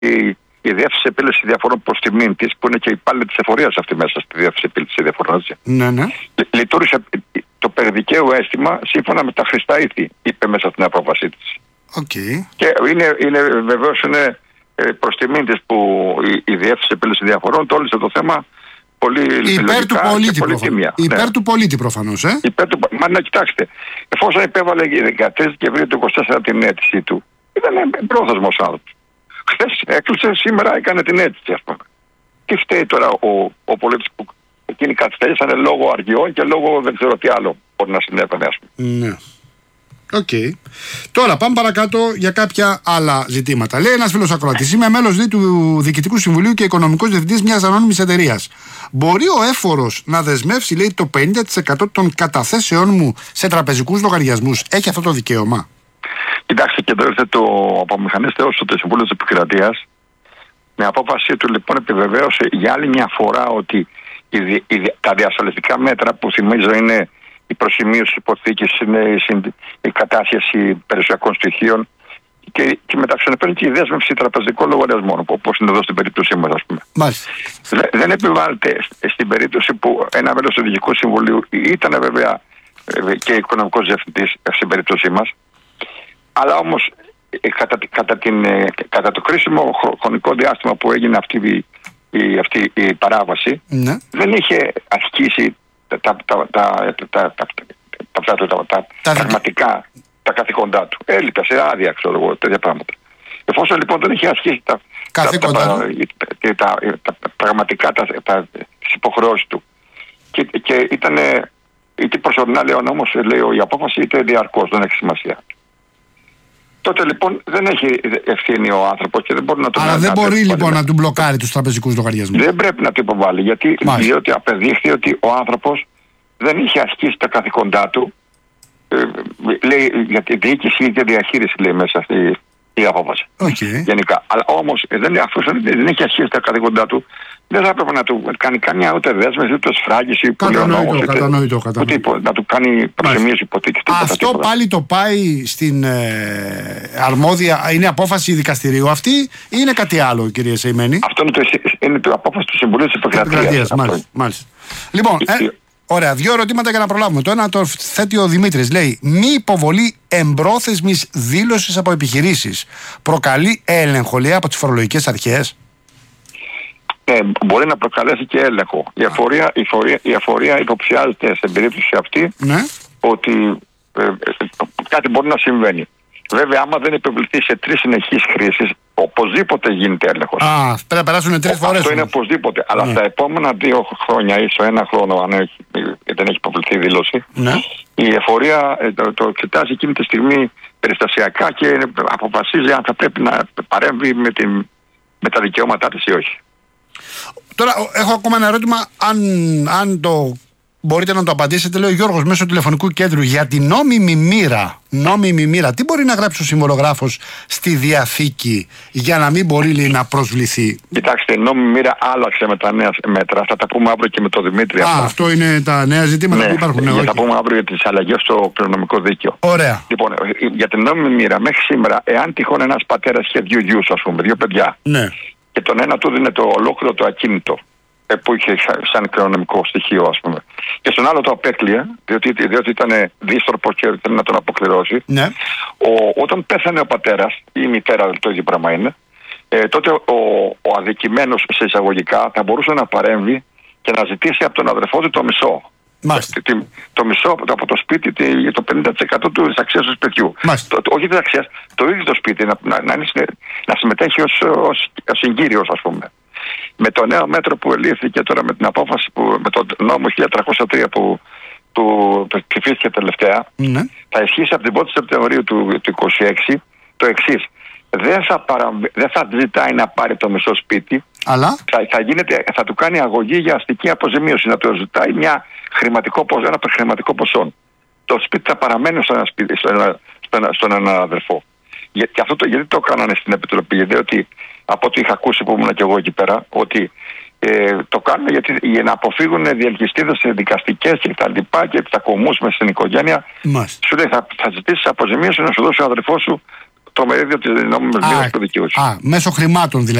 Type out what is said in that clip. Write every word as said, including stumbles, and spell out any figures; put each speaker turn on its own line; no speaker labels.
η, η Διεύθυνση Επίλυση Διαφορών προς τιμήν της, που είναι και υπάλληλη της εφορίας αυτή μέσα στη Διεύθυνση Επίλυση Διαφορών.
Ναι, ναι.
Λειτουργήσε το περιδικαίου αίσθημα σύμφωνα με τα χρηστά ήθη, είπε μέσα στην απόφασή της.
Okay.
Και είναι, είναι, βεβαίως είναι προς τιμήν της που η, η Διεύθυνση Επίλυση Διαφορών τόλισε το θέμα πολύ
υπέρ του πολίτη,
πολύ τιμία.
Υπέρ
ναι.
του πολίτη προφανώς, ε.
Υπέρ του, μα να κοιτάξτε, εφόσον υπέβαλε η δεκατρείς Δεκεμβρίου του είκοσι τέσσερα την αίτησή του, ήταν πρόθεσμος άνθρωπος. Χθες έκλεισε, σήμερα έκανε την αίτηση, ας πούμε. Τι φταίει τώρα ο, ο πολίτης που εκείνοι καθυστέρησαν λόγω αργιών και λόγω δεν ξέρω τι άλλο μπορεί να συνέβαινε, ας πούμε.
Ναι. Οκ. Okay. Τώρα πάμε παρακάτω για κάποια άλλα ζητήματα. Λέει ένας φίλος ακροατής: είμαι μέλος του Διοικητικού Συμβουλίου και Οικονομικός Διευθυντής μιας ανώνυμης εταιρείας. Μπορεί ο έφορος να δεσμεύσει, λέει, το πενήντα τοις εκατό των καταθέσεών μου σε τραπεζικούς λογαριασμούς? Έχει αυτό το δικαίωμα?
Κοιτάξτε, και εδώ ήρθε το απομηχανίστε όσο το Συμβούλιο της Επικρατείας. Με απόφαση του λοιπόν επιβεβαίωσε για άλλη μια φορά ότι η, η, τα διασφαλιστικά μέτρα που θυμίζω είναι η προσημείωση υποθήκης, είναι η, η κατάσχεση περιουσιακών στοιχείων και, και μεταξύ των και η δέσμευση τραπεζικών λογαριασμών, όπως είναι εδώ στην περίπτωσή μας, ας πούμε.
Μάλιστα.
Δε, δεν επιβάλλεται στην περίπτωση που ένα μέλος του Διοικητικού Συμβουλίου ήταν βέβαια και οικονομικός διευθυντής στην περίπτωσή μας, αλλά όμως κατά, κατά, την, κατά το κρίσιμο χρονικό διάστημα που έγινε αυτή η, αυτή η παράβαση, ναι, δεν είχε ασκήσει τα, τα, τα, τα, τα, τα, τα, τα, τα πραγματικά τα καθηκοντά του. Έλειπε σε άδεια, ξέρω εγώ, τέτοια πράγματα. Εφόσον λοιπόν δεν είχε ασκήσει τα, τα, τα, τα, τα, τα πραγματικά τα, τα, τις υποχρεώσεις του και, και ήταν είτε προσωρινά, λέει ο νόμος, λέει η απόφαση, είτε διαρκώς, δεν έχει σημασία. Τότε λοιπόν δεν έχει ευθύνη ο άνθρωπος και δεν μπορεί να τον.
Αλλά δεν μπορεί λοιπόν να του μπλοκάρει τους τραπεζικούς λογαριασμούς.
Δεν πρέπει να το υποβάλει, γιατί διότι απεδείχθη ότι ο άνθρωπος δεν είχε ασκήσει τα καθηκοντά του. Ε, λέει για τη διοίκηση και διαχείριση, λέει μέσα αυτή η απόφαση.
Okay.
Γενικά. Αλλά όμως δεν, αφού δεν είχε ασκήσει τα καθηκοντά του, δεν θα έπρεπε να του κάνει καμιά ούτε δέσμευση, ούτε σφράγιση,
κατανοητό, κατανοητό, κατανοητό.
Να του κάνει προσημείωση υποτίκης.
Αυτό τίποτα, πάλι το πάει στην ε, αρμόδια, είναι απόφαση δικαστηρίου αυτή ή είναι κάτι άλλο, κύριε Σεϊμένη?
Αυτό είναι το, είναι το απόφαση του Συμβουλίου της Επικρατείας.
Μάλιστα, μάλιστα. Λοιπόν, ε, ωραία, δύο ερωτήματα για να προλάβουμε. Το ένα το θέτει ο Δημήτρης. Λέει: μη υποβολή εμπρόθεσμης δήλωσης από επιχειρήσεις προκαλεί έλεγχο, λέει, από τις φορολογικές αρχές?
Ε, μπορεί να προκαλέσει και έλεγχο. Η αφορία, η φορεία, η αφορία υποψιάζεται στην περίπτωση αυτή, ναι, ότι ε, ε, κάτι μπορεί να συμβαίνει. Βέβαια, άμα δεν επιβληθεί σε τρεις συνεχείς χρήσεις, οπωσδήποτε γίνεται έλεγχος.
Α, πρέπει να περάσουν τρεις φορές.
Αυτό είναι οπωσδήποτε. Αλλά ναι, στα επόμενα δύο χρόνια ή στο ένα χρόνο, αν έχει, δεν έχει υποβληθεί δήλωση, ναι, η εφορία ε, το, το εξετάζει εκείνη τη στιγμή περιστασιακά και αποφασίζει αν θα πρέπει να παρέμβει με, την, με τα δικαιώματά της ή όχι.
Τώρα έχω ακόμα ένα ερώτημα, αν, αν το μπορείτε να το απαντήσετε. Λέει ο Γιώργος μέσω τηλεφωνικού κέντρου: για την νόμιμη μοίρα, νόμιμη μοίρα, τι μπορεί να γράψει ο συμβολογράφος στη διαθήκη για να μην μπορεί, λέει, να προσβληθεί?
Κοιτάξτε, η νόμιμη μοίρα άλλαξε με τα νέα μέτρα. Θα τα πούμε αύριο και με τον Δημήτρη.
Α, αυτά. Αυτό είναι τα νέα ζητήματα, ναι, που υπάρχουν.
Ναι,
θα
τα πούμε αύριο για τις αλλαγές στο κληρονομικό δίκαιο.
Ωραία.
Λοιπόν, για την νόμιμη μοίρα, μέχρι σήμερα, εάν τυχόν ένας πατέρας είχε δύο γιους, ας πούμε, δύο παιδιά, ναι, και τον ένα του δίνει το ολόκληρο το ακίνητο που είχε σαν κληρονομικό στοιχείο, ας πούμε, και στον άλλο το απέκλειε, διότι, διότι ήταν δύστροπο και θέλει να τον αποκληρώσει, ναι, ο, όταν πέθανε ο πατέρας ή η μητέρα, το ίδιο πράγμα είναι, ε, τότε ο, ο αδικημένος σε εισαγωγικά θα μπορούσε να παρέμβει και να ζητήσει από τον αδερφό του το μισό. Το, το, το μισό από το σπίτι, το πενήντα τοις εκατό της αξίας του σπιτιού. Το, το, όχι της αξίας, το ίδιο το σπίτι να, να, να, να συμμετέχει ως, ως, ως συγκύριος, ας πούμε. Με το νέο μέτρο που ελήφθηκε τώρα με την απόφαση, που, με τον νόμο χίλια τριακόσια τρία που, που ψηφίστηκε τελευταία, ναι, θα ισχύσει από την πρώτη Σεπτεμβρίου του, του είκοσι έξι το εξής. Δεν θα, παραμ... δεν θα ζητάει να πάρει το μισό σπίτι, αλλά θα, θα, γίνεται, θα του κάνει αγωγή για αστική αποζημίωση, να του ζητάει μια χρηματικό ποσό, ένα χρηματικό ποσό. Το σπίτι θα παραμένει στον, στον, στον, στον ένα αδερφό. Για, και αυτό το, γιατί το κάνανε στην Επιτροπή? Διότι από ό,τι είχα ακούσει που ήμουν και εγώ εκεί πέρα, ότι ε, το κάνουν γιατί, για να αποφύγουν διελκυστίδες δικαστικές και τα λοιπά και τα κομμούς μες στην οικογένεια. Μάλιστα. Σου λέει θα, θα ζητήσεις αποζημίωση να σου δώσει ο αδερφός σου το μερίδιο της νόμιμης μοίρας του δικαιού.
Α, μέσω χρημάτων δηλαδή.